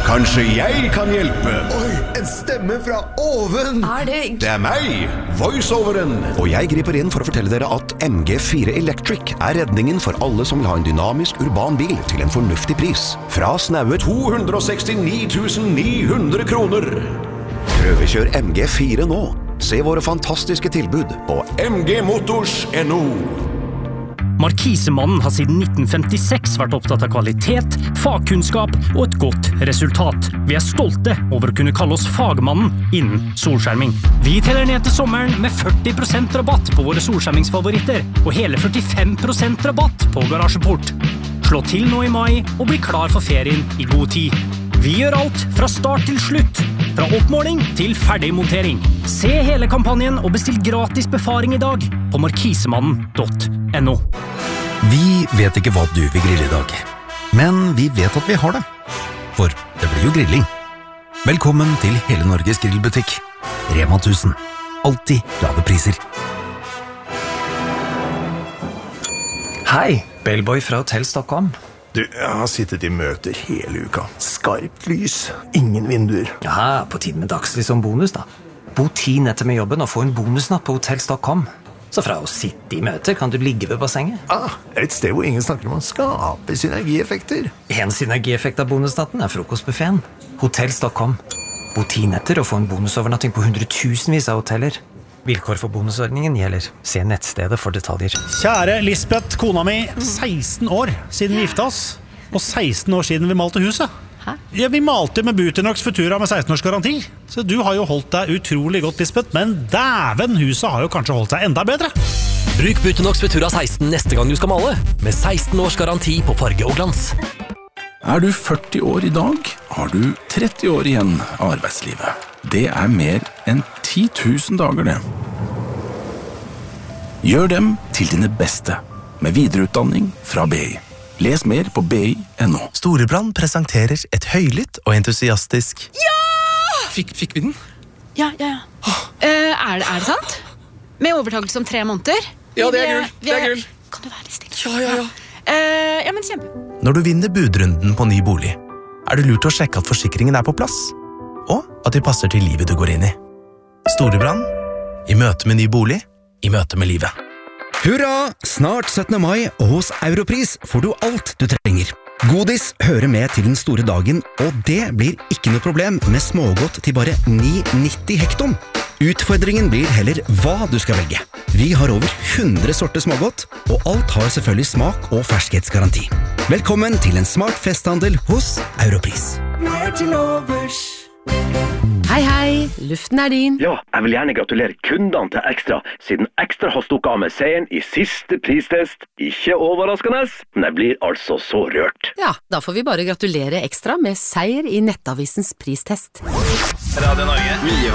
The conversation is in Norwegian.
Kanskje jeg kan hjelpe? Oi, en stemme fra oven! Det meg, voiceoveren. Og jeg griper inn for å fortelle dere at MG4 Electric er redningen for alle som vil ha en dynamisk urban bil til en fornuftig pris. Fra snaue 269 900 kroner. Prøvekjør MG4 nå. Se våre fantastiske tilbud på mgmotors.no. Markisemannen har siden 1956 vært opptatt av kvalitet, fagkunnskap og et godt resultat. Vi er stolte over å kunne kalle oss fagmannen innen solskjerming. Vi teller ned til sommeren med 40% rabatt på våre solskjermingsfavoritter, og hele 45% rabatt på garasjeport. Slå til nå i mai og bli klar for ferien i god tid. Vi gjør alt fra start til slutt, fra oppmåling til ferdigmontering. Se hele kampanjen og bestill gratis befaring i dag på markisemannen.no. Vi vet ikke hva du vil grille i dag, men vi vet at vi har det. For det blir jo grilling. Velkommen til Hele Norges grillbutikk. Rema 1000. Alltid lave priser. Hei, Bellboy fra Hotell Stockholm. Du, jeg har sittet i møter hele uka. Skarpt lys, ingen vinduer. Ja, på tiden med dagslys som bonus da. Bo 10 netter med jobben og få en bonusnatt på Hotell Stockholm. Så fra å sitte i møter kan du ligge ved bassenget. Et sted hvor ingen snakker om å skape synergieffekter. En synergieffekt av bonusnatten er frokostbuffeten. Hotell Stockholm. Bo 10 netter og få en bonusovernatting på hundretusenvis av hoteller. Vilkår for bonusordningen gjelder. Se nettstedet for detaljer. Kjære Lisbeth, kona mi, 16 år siden vi gifta oss, og 16 år siden vi malte huset. Hæ? Ja, vi malte med Buternox Futura med 16 års garanti. Så du har jo holdt deg utrolig godt, Lisbeth, men dæven, huset har jo kanskje holdt seg enda bedre. Bruk Buternox Futura 16 neste gang du skal male, med 16 års garanti på farge og glans. Er du 40 år i dag, har du 30 år igjen av arbeidslivet. Det er mer enn 10 000 dager det. Gjør dem til dine beste, med videreutdanning fra BI. Les mer på BI.no. Storebrand presenterer et høylytt og entusiastisk. Ja! Fikk vi den? Ja. Er det sant? Med overtakelse om 3 måneder? Ja, det er gull. Kan du være litt stille? Ja. Ja, men kjempe. Når du vinner budrunden på ny bolig, er det lurt å sjekke at forsikringen er på plass, og at de passer til livet du går inn i. Storebrand, i møte med ny bolig, i møte med livet. Hurra! Snart 17. mai, og hos Europris får du alt du trenger. Godis hører med til den store dagen, og det blir ikke noe problem med smågodt til bare 9,90 hekton. Utfordringen blir heller hva du skal velge. Vi har over 100 sorter smågodt, og alt har selvfølgelig smak og ferskhetsgaranti. Velkommen til en smart festhandel hos Europris. Hei, luften er din. Ja, jeg vil gjerne gratulere kundene til Extra, siden Extra har stukket av med seieren i siste pristest. Ikke overraskende, men jeg blir altså så rørt. Ja, da får vi bare gratulere Extra med seier i Nettavisens pristest. Radio Norge.